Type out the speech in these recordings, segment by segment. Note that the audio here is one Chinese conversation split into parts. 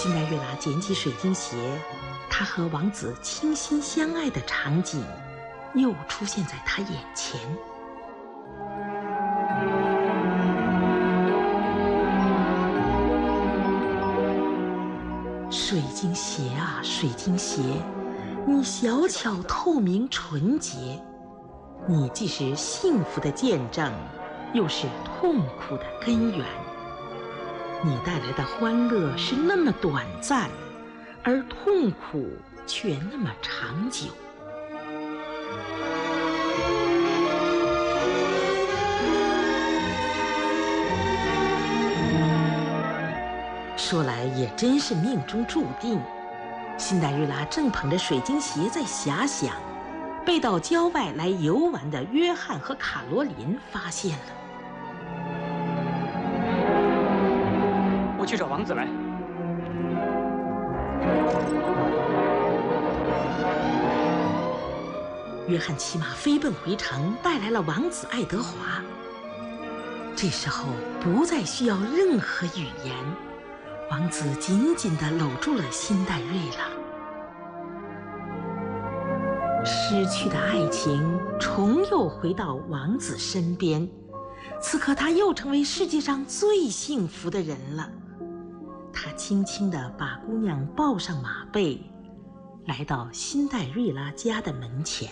辛黛瑞拉捡起水晶鞋，她和王子倾心相爱的场景又出现在她眼前。水晶鞋啊，水晶鞋，你小巧透明纯洁，你既是幸福的见证，又是痛苦的根源。你带来的欢乐是那么短暂，而痛苦却那么长久。说来也真是命中注定，辛黛瑞拉正捧着水晶鞋在遐想，被到郊外来游玩的约翰和卡罗琳发现了。 我去找王子来。 约翰骑马飞奔回城，带来了王子爱德华。这时候不再需要任何语言，王子紧紧地搂住了辛黛瑞拉。失去的爱情重又回到王子身边，此刻他又成为世界上最幸福的人了。他轻轻地把姑娘抱上马背，来到辛黛瑞拉家的门前。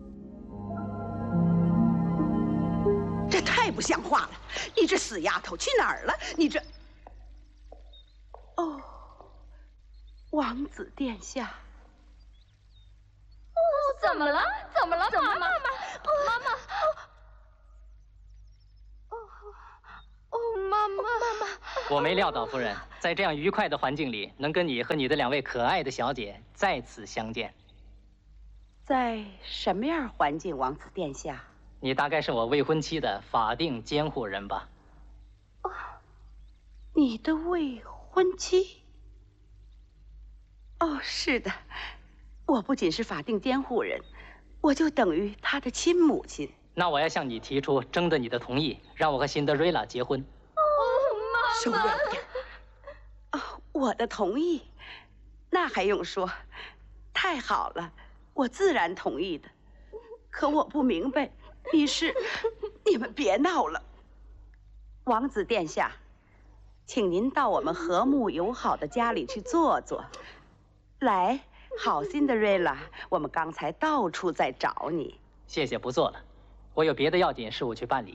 这太不像话了！你这死丫头去哪儿了？你这……哦，王子殿下。 哦，怎么了？怎么了，妈妈？妈妈！妈妈！ 我没料到，夫人，在这样愉快的环境里，能跟你和你的2位可爱的小姐再次相见。 在什么样环境，王子殿下？ 你大概是我未婚妻的法定监护人吧？ 哦，你的未婚妻？哦，是的，我不仅是法定监护人，我就等于她的亲母亲。 那我要向你提出征得你的同意，让我和辛德瑞拉结婚。 哦，妈收敛点。哦，我的同意，那还用说？太好了，我自然同意的。可我不明白，你们别闹了。王子殿下，请您到我们和睦友好的家里去坐坐。来，好辛德瑞拉，我们刚才到处在找你。 谢谢，不做了。我有别的要紧事务去办理。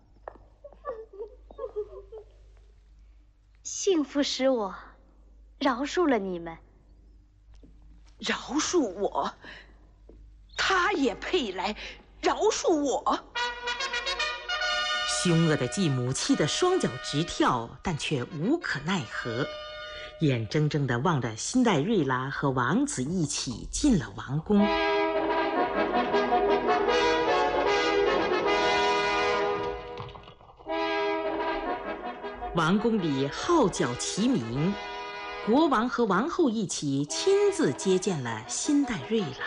幸福使我饶恕了你们。 饶恕我？他也配来饶恕我？ 凶恶的继母气得双脚直跳，但却无可奈何，眼睁睁地望着辛黛瑞拉和王子一起进了王宫。王宫里号角齐鸣，国王和王后一起亲自接见了辛黛瑞拉。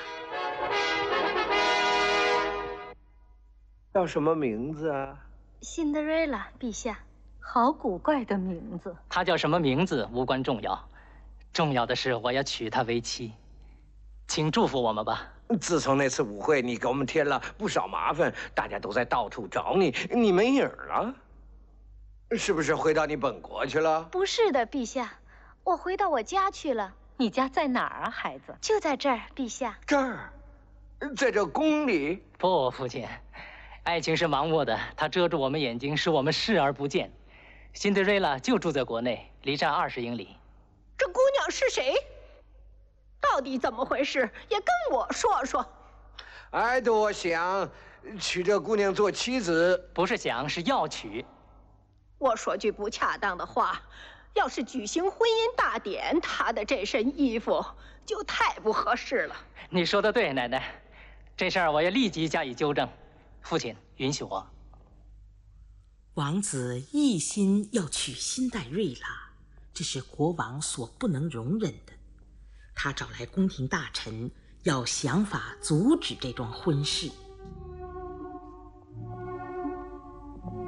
叫什么名字啊？ 辛德瑞拉，陛下。好古怪的名字。 她叫什么名字无关重要，重要的是我要娶她为妻。请祝福我们吧。 自从那次舞会，你给我们添了不少麻烦，大家都在到处找你，你没影了。是不是回到你本国去了？ 不是的，陛下，我回到我家去了。 你家在哪儿啊，孩子？ 就在这儿，陛下。 这儿，在这宫里？ 不，父亲，爱情是盲目的，它遮住我们眼睛，使我们视而不见。辛德瑞拉就住在国内，离这20英里。 这姑娘是谁？到底怎么回事？也跟我说说。 爱多想娶这姑娘做妻子， 不是想，是要娶。 我说句不恰当的话，要是举行婚姻大典，她的这身衣服就太不合适了。 你说的对，奶奶，这事儿我要立即加以纠正。父亲，允许我。 王子一心要娶辛黛瑞拉，这是国王所不能容忍的。他找来宫廷大臣，要想法阻止这桩婚事。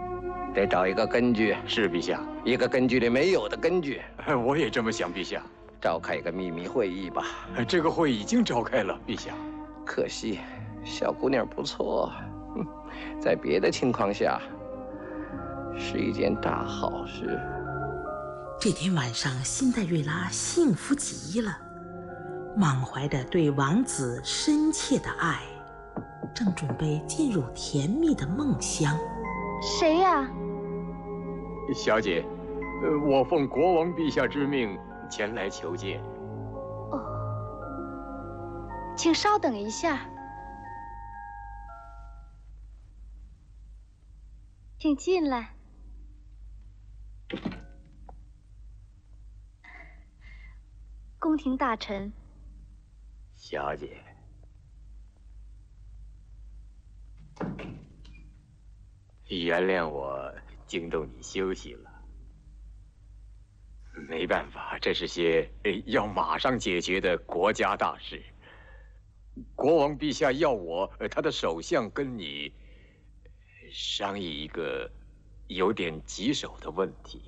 得找一个根据。 是，陛下。 一个根据里没有的根据。 我也这么想，陛下。 召开一个秘密会议吧。 这个会已经召开了，陛下。 可惜，小姑娘不错，在别的情况下，是一件大好事。 这天晚上，辛黛瑞拉幸福极了，满怀着对王子深切的爱，正准备进入甜蜜的梦乡。 谁呀？ 小姐，我奉国王陛下之命前来求见。 哦，请稍等一下，请进来。宫廷大臣， 小姐，原谅我惊动你休息了。没办法，这是些要马上解决的国家大事。国王陛下要我他的首相跟你商议一个有点棘手的问题。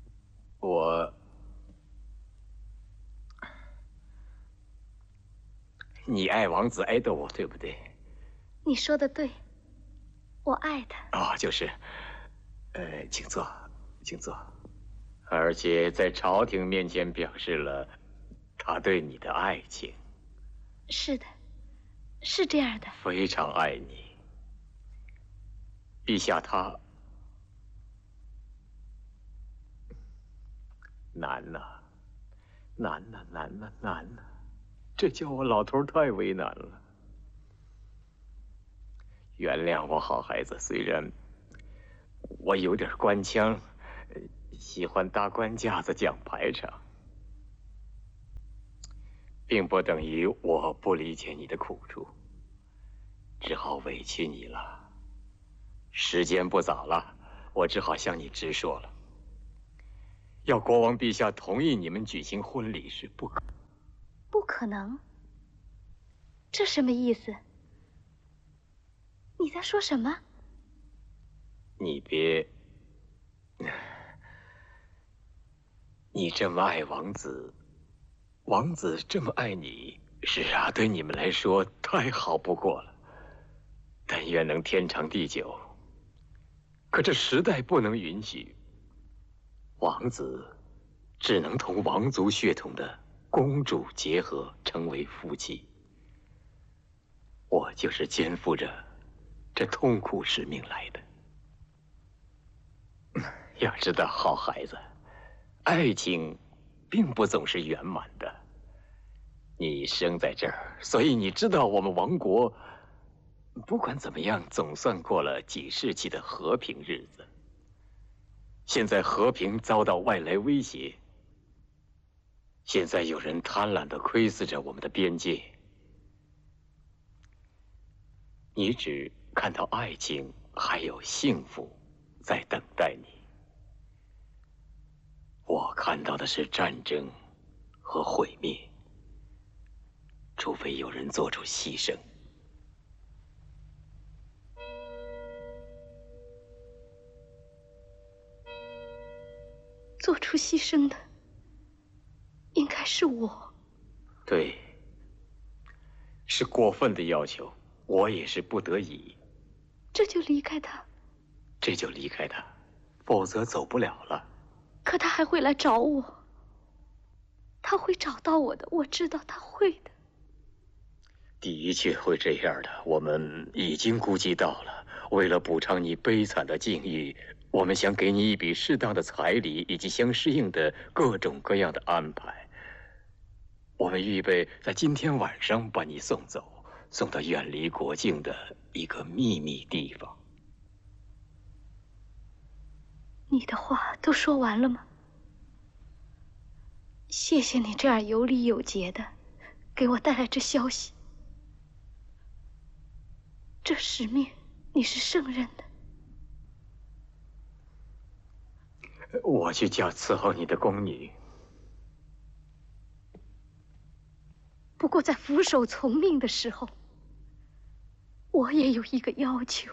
你爱王子埃德沃，对不对？ 你说的对，我爱他。 啊，就是，请坐，请坐。而且在朝廷面前表示了他对你的爱情。 是的，是这样的。 非常爱你。陛下他难呐，难呐，难呐，难呐，这叫我老头太为难了。原谅我，好孩子，虽然我有点官腔，喜欢搭官架子讲排场，并不等于我不理解你的苦处，只好委屈你了。时间不早了，我只好向你直说了。要国王陛下同意你们举行婚礼是不可能。这什么意思？你在说什么？ 你别，你这么爱王子，王子这么爱你，是啊，对你们来说太好不过了。但愿能天长地久。可这时代不能允许，王子只能同王族血统的公主结合，成为夫妻。我就是肩负着这痛苦使命来的。要知道，好孩子，爱情并不总是圆满的。你生在这儿，所以你知道我们王国不管怎么样，总算过了几世纪的和平日子。现在和平遭到外来威胁，现在有人贪婪地窥视着我们的边界。你只看到爱情还有幸福在等待你，我看到的是战争和毁灭，除非有人做出牺牲。 做出牺牲的应该是我。 对，是过分的要求，我也是不得已。 这就离开他？ 这就离开他，否则走不了了。 可他还会来找我，他会找到我的，我知道他会的。 的确会这样的，我们已经估计到了。为了补偿你悲惨的境遇，我们想给你一笔适当的彩礼，以及相适应的各种各样的安排。我们预备在今天晚上把你送走，送到远离国境的一个秘密地方。 你的话都说完了吗？谢谢你这样有礼有节的给我带来这消息。这使命你是胜任的。 我去叫伺候你的宫女。 不过在俯首从命的时候，我也有一个要求。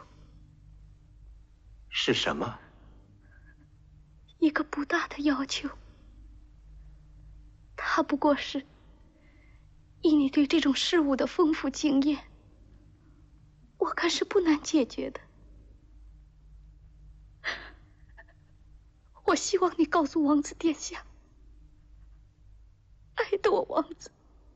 是什么？ 一个不大的要求。他怕不过是以你对这种事物的丰富经验，我看是不难解决的。我希望你告诉王子殿下，爱的我王子，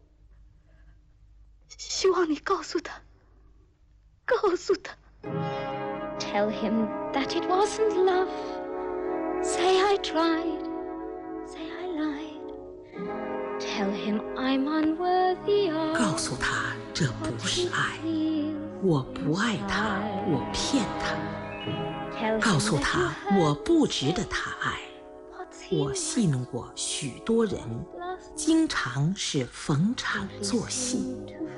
希望你告诉他，告诉他。 Tell him that it wasn't love. Say I tried. Say I lied. Tell him I'm unworthy of. 告诉他这不是爱，我不爱他，我骗他。告诉他我不值得他爱，我戏弄过许多人，经常是逢场作戏。